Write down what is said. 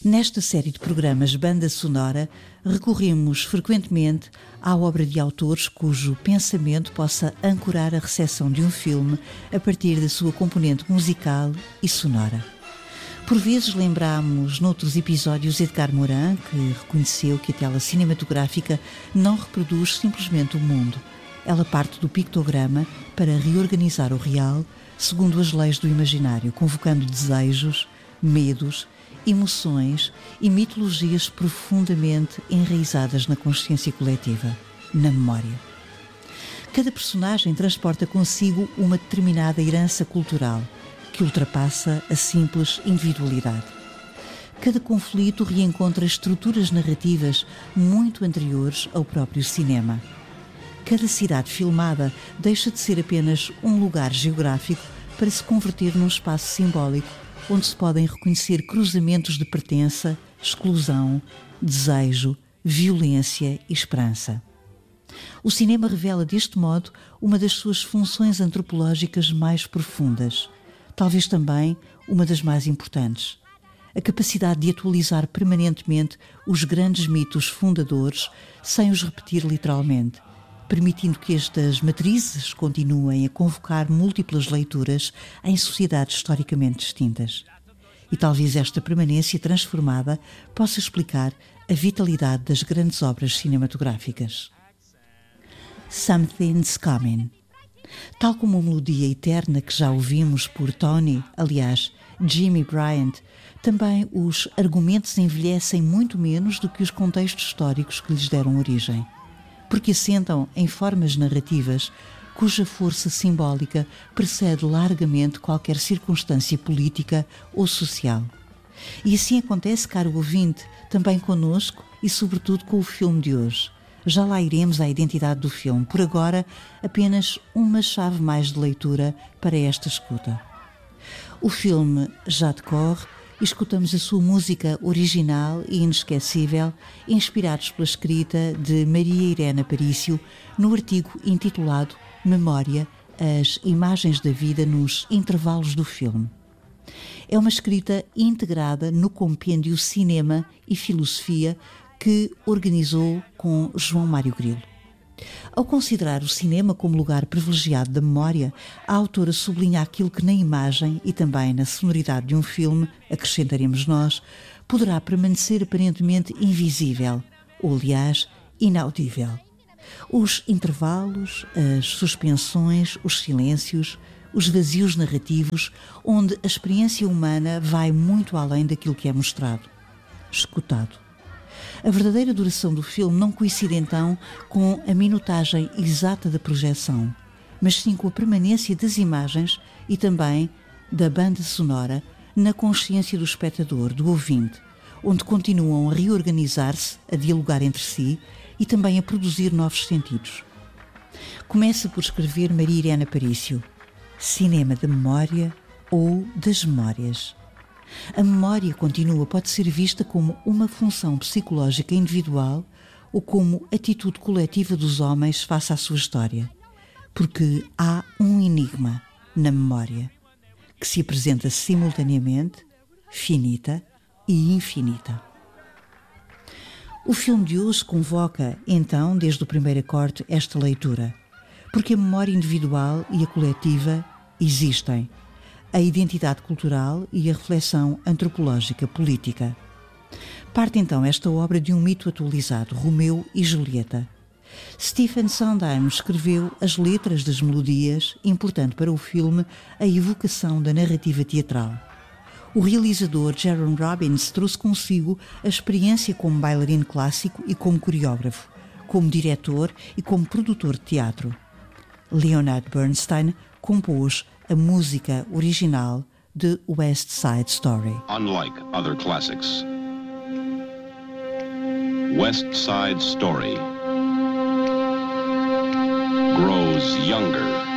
Nesta série de programas Banda Sonora, recorremos frequentemente à obra de autores cujo pensamento possa ancorar a recepção de um filme a partir da sua componente musical e sonora. Por vezes lembramos, noutros episódios, Edgar Morin, que reconheceu que a tela cinematográfica não reproduz simplesmente o mundo. Ela parte do pictograma para reorganizar o real segundo as leis do imaginário, convocando desejos, medos, emoções e mitologias profundamente enraizadas na consciência coletiva, na memória. Cada personagem transporta consigo uma determinada herança cultural que ultrapassa a simples individualidade. Cada conflito reencontra estruturas narrativas muito anteriores ao próprio cinema. Cada cidade filmada deixa de ser apenas um lugar geográfico para se converter num espaço simbólico onde se podem reconhecer cruzamentos de pertença, exclusão, desejo, violência e esperança. O cinema revela deste modo uma das suas funções antropológicas mais profundas, talvez também uma das mais importantes: a capacidade de atualizar permanentemente os grandes mitos fundadores sem os repetir literalmente, permitindo que estas matrizes continuem a convocar múltiplas leituras em sociedades historicamente distintas. E talvez esta permanência transformada possa explicar a vitalidade das grandes obras cinematográficas. Something's Coming. Tal como a melodia eterna que já ouvimos por Tony, aliás, Jimmy Bryant, também os argumentos envelhecem muito menos do que os contextos históricos que lhes deram origem, porque assentam em formas narrativas cuja força simbólica precede largamente qualquer circunstância política ou social. E assim acontece, caro ouvinte, também connosco e sobretudo com o filme de hoje. Já lá iremos à identidade do filme. Por agora, apenas uma chave mais de leitura para esta escuta. O filme já decorre e escutamos a sua música original e inesquecível, inspirados pela escrita de Maria Irene Aparício no artigo intitulado Memória, as imagens da vida nos intervalos do filme. É uma escrita integrada no compêndio Cinema e Filosofia que organizou com João Mário Grilo. Ao considerar o cinema como lugar privilegiado da memória, a autora sublinha aquilo que na imagem e também na sonoridade de um filme, acrescentaremos nós, poderá permanecer aparentemente invisível, ou aliás, inaudível. Os intervalos, as suspensões, os silêncios, os vazios narrativos, onde a experiência humana vai muito além daquilo que é mostrado, escutado. A verdadeira duração do filme não coincide então com a minutagem exata da projeção, mas sim com a permanência das imagens e também da banda sonora na consciência do espectador, do ouvinte, onde continuam a reorganizar-se, a dialogar entre si e também a produzir novos sentidos. Começa por escrever Maria Irene Aparício: Cinema da memória ou das memórias. A memória contínua pode ser vista como uma função psicológica individual ou como atitude coletiva dos homens face à sua história, porque há um enigma na memória, que se apresenta simultaneamente, finita e infinita. O filme de hoje convoca, então, desde o primeiro acorde, esta leitura, porque a memória individual e a coletiva existem, a identidade cultural e a reflexão antropológica política. Parte então esta obra de um mito atualizado, Romeu e Julieta. Stephen Sondheim escreveu as letras das melodias, importante para o filme a evocação da narrativa teatral. O realizador Jerome Robbins trouxe consigo a experiência como bailarino clássico e como coreógrafo, como diretor e como produtor de teatro. Leonard Bernstein compôs a música original de West Side Story. Unlike other classics, West Side Story grows younger